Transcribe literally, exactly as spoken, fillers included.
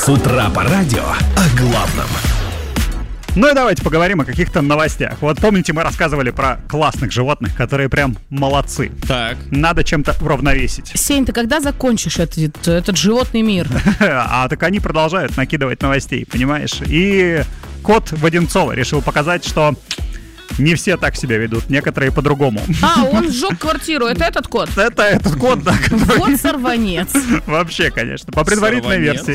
С утра по радио о главном. Ну и давайте поговорим о каких-то новостях. Вот помните, мы рассказывали про классных животных, которые прям молодцы. Так. Надо чем-то уравновесить. Сень, ты когда закончишь этот, этот животный мир? А так они продолжают накидывать новостей, понимаешь? И кот Воденцова решил показать, что не все так себя ведут, некоторые по-другому. А, он сжег квартиру, это этот кот? Это этот кот, да, который... Вот сорванец. Вообще, конечно, по предварительной Сорванец. версии.